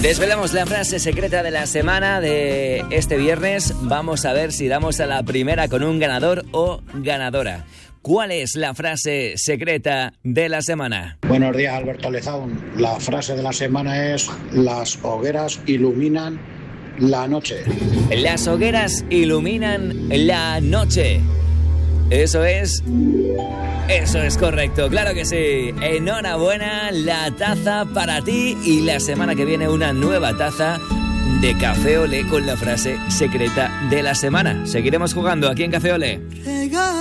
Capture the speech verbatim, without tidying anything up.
Desvelamos la frase secreta de la semana de este viernes. Vamos a ver si damos a la primera con un ganador o ganadora. ¿Cuál es la frase secreta de la semana? Buenos días, Alberto Lezaun. La frase de la semana es: las hogueras iluminan la noche. Las hogueras iluminan la noche. Eso es... Eso es correcto, claro que sí. Enhorabuena, la taza para ti y la semana que viene una nueva taza de Café Olé con la frase secreta de la semana. Seguiremos jugando aquí en Café Olé.